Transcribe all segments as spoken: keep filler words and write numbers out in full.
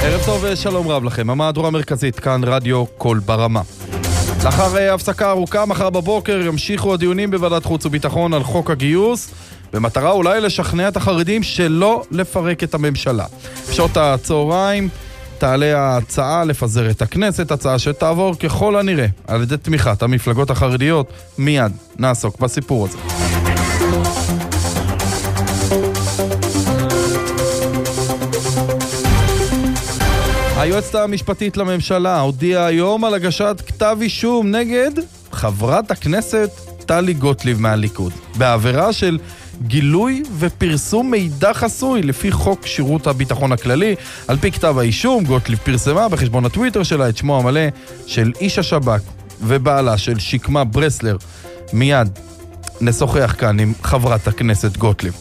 ערב טוב ושלום רב לכם, המהדורה המרכזית, כאן רדיו קול ברמה. לאחר הפסקה ארוכה, מחר בבוקר ימשיכו הדיונים בוועדת חוץ וביטחון על חוק הגיוס, במטרה אולי לשכנע את החרדים שלא לפרק את הממשלה. בשעות הצהריים תעלה ההצעה לפזר את הכנסת, הצעה שתעבור ככל הנראה על ידי תמיכת המפלגות החרדיות. מיד נעסוק בסיפור הזה. היועצת המשפטית לממשלה הודיעה היום על הגשת כתב אישום נגד חברת הכנסת טלי גוטליב מהליכוד, בעבירה של גילוי ופרסום מידע חסוי לפי חוק שירות הביטחון הכללי. על פי כתב האישום, גוטליב פרסמה בחשבון הטוויטר שלה את שמו המלא של איש השב"כ ובעלה של שקמה ברסלר. מיד נשוחח כאן עם חברת הכנסת גוטליב.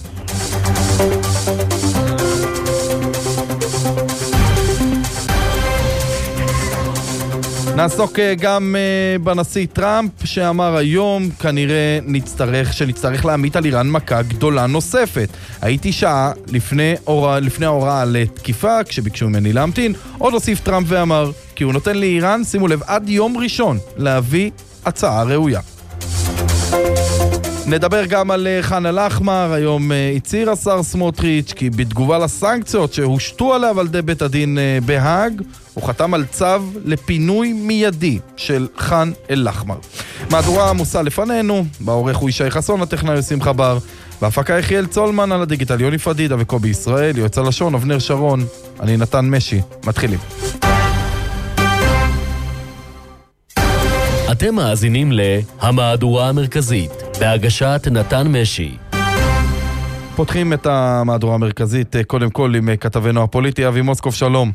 נעסוק גם בנשיא טראמפ שאמר היום כנראה נצטרך, שנצטרך להמיט על איראן מכה גדולה נוספת. הייתי שעה לפני, אורה, לפני ההוראה לתקיפה, כשביקשו ממני להמתין. עוד הוסיף טראמפ ואמר כי הוא נותן לאיראן, שימו לב, עד יום ראשון להביא הצעה ראויה. נדבר גם על ח'אן אל-אחמר. היום הצהיר השר סמוטריץ' כי בתגובה לסנקציות שהושתו עליו על ידי בית הדין בהאג, הוא חתם על צו לפינוי מיידי של ח'אן אל-אחמר. מהדורה עמוסה לפנינו, בעורך הוא ישי חסון, הטכנאי שמחה בר, בהפקה יחיאל צולמן, על הדיגיטל יוני פדידה וקובי ישראל, יועץ הלשון אבנר שרון, אני נתן משי. מתחילים. אתם מאזינים להמהדורה המרכזית בהגשת נתן משי. פותחים את המהדורה המרכזית קודם כל עם כתבנו הפוליטי אבי מוסקוב. שלום.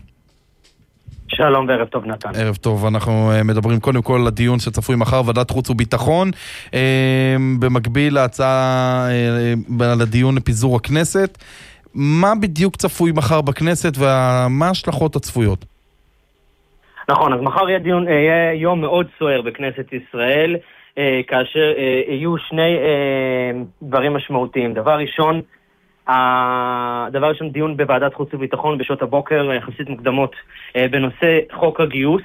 שלום וערב טוב נתן. ערב טוב. אנחנו מדברים קודם כל על הדיון שצפוי מחר ועדת חוץ וביטחון, במקביל להצעה על הדיון לפיזור הכנסת. מה בדיוק צפוי מחר בכנסת ומה ההשלכות הצפויות? נכון, אז מחר יהיה דיון, יהיה יום מאוד סוער בכנסת ישראל, כאשר יהיו שני דברים משמעותיים. דבר ראשון, הדבר ראשון, דיון בוועדת חוץ וביטחון בשעות הבוקר, יחסית מוקדמות, בנושא חוק הגיוס.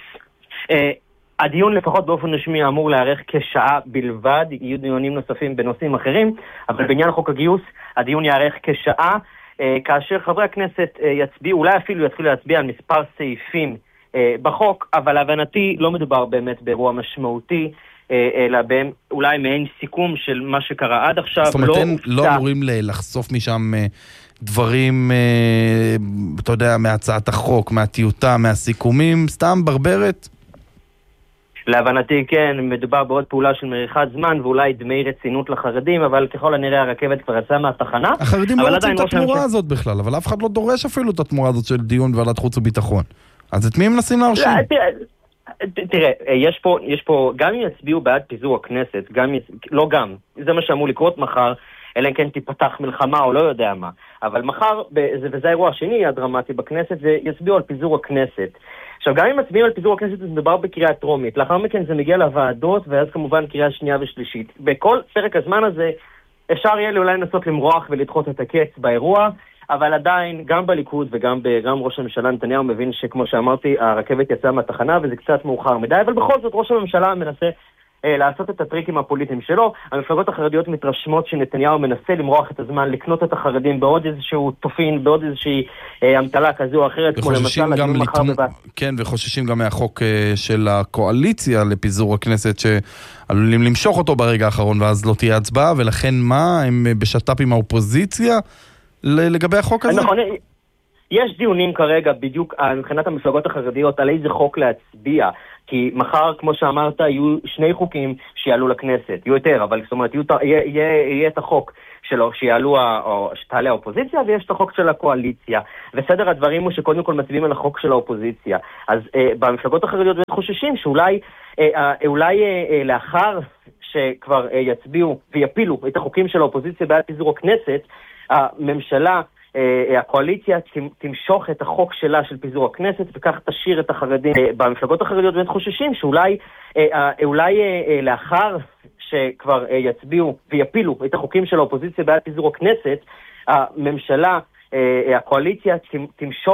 הדיון לפחות באופן רשמי אמור להיערך כשעה בלבד, יהיו דיונים נוספים בנושאים אחרים, אבל בעניין חוק הגיוס הדיון יערך כשעה, כאשר חברי הכנסת יצביעו, אולי אפילו יתחילו להצביע על מספר סעיפים בחוק, אבל להבנתי לא מדובר באמת באירוע משמעותי, אלא אולי מעין סיכום של מה שקרה עד עכשיו. זאת אומרת, לא, לא אמורים לחשוף משם דברים, אתה יודע, מהצעת החוק, מהטיוטה, מהסיכומים, סתם ברברת? להבנתי כן, מדובר בעוד פעולה של מריחת זמן ואולי דמי רצינות לחרדים, אבל ככל הנראה הרכבת כבר יצאה מהתחנה. החרדים לא רוצים את התמורה הזאת בכלל, אבל אף אחד לא דורש אפילו את התמורה הזאת של דיון בוועדת חוץ וביטחון. אז את מי הם מנסים להרשים? תראה, יש פה, יש פה, גם אם יצביעו בעד פיזור הכנסת, גם, לא גם, זה מה שאמור לקרות מחר, אלא אם כן תיפתח מלחמה או לא יודע מה. אבל מחר, וזה האירוע השני הדרמטי בכנסת, זה יצביעו על פיזור הכנסת. עכשיו, גם אם מצביעים על פיזור הכנסת, זה מדובר בקריאה טרומית. לאחר מכן זה מגיע לוועדות, ואז כמובן קריאה שנייה ושלישית. בכל פרק הזמן הזה, אפשר יהיה אולי לנסות למרוח ולדחות את הקץ באירוע, אבל עדיין, גם בליכוד וגם גם ראש הממשלה נתניהו מבין שכמו שאמרתי, הרכבת יצאה מהתחנה וזה קצת מאוחר מדי, אבל בכל זאת ראש הממשלה מנסה אה, לעשות את הטריקים הפוליטיים שלו. המפלגות החרדיות מתרשמות שנתניהו מנסה למרוח את הזמן, לקנות את החרדים בעוד איזשהו תופין, בעוד איזושהי אה, המטלה כזו או אחרת, כמו למשל הדיון מחר לתמ... בבת. כן, וחוששים גם מהחוק אה, של הקואליציה לפיזור הכנסת, שעלולים למשוך אותו ברגע האחרון, ואז לא תהיה הצבעה, ולכן מה, הם בשטאפ עם האופוזיציה לגבי החוק הזה? נכון, יש דיונים כרגע בדיוק מבחינת המפלגות החרדיות על איזה חוק להצביע, כי מחר, כמו שאמרת, יהיו שני חוקים שיעלו לכנסת, יהיו יותר, אבל זאת אומרת, יהיה, יהיה, יהיה את החוק שלו שיעלו, או שתעלה האופוזיציה, ויש את החוק של הקואליציה. וסדר הדברים הוא שקודם כל מצביעים על החוק של האופוזיציה. אז אה, במפלגות החרדיות חוששים שאולי אה, אולי אה, לאחר שכבר אה, יצביעו ויפילו את החוקים של האופוזיציה בעד פיזור הכנסת, הממשלה, הקואליציה תמשוך את החוק שלה של פיזור הכנסת וכך תשאיר את החרדים. במפלגות החרדיות באמת חוששים שאולי אולי לאחר שכבר יצביעו ויפילו את החוקים של האופוזיציה בעד פיזור הכנסת, הממשלה, הקואליציה תמשוך